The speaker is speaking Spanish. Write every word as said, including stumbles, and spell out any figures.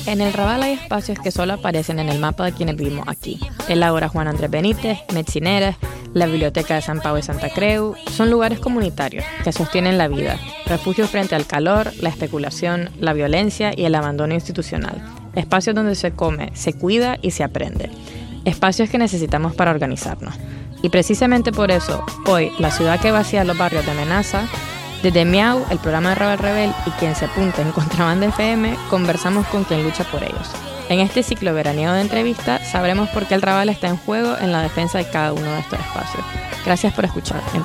En el Raval hay espacios que solo aparecen en el mapa de quienes vivimos aquí. El Ágora Juan Andrés Benítez, Metzineres, la Biblioteca de San Pau y Santa Creu son lugares comunitarios que sostienen la vida, refugios frente al calor, la especulación, la violencia y el abandono institucional. Espacios donde se come, se cuida y se aprende. Espacios que necesitamos para organizarnos. Y precisamente por eso, hoy, la ciudad que vacía los barrios de amenaza, desde Miau, el programa de Raval Rebel y quien se apunta en Contrabanda F M, conversamos con quien lucha por ellos. En este ciclo veraniego de entrevistas, sabremos por qué el Raval está en juego en la defensa de cada uno de estos espacios. Gracias por escuchar.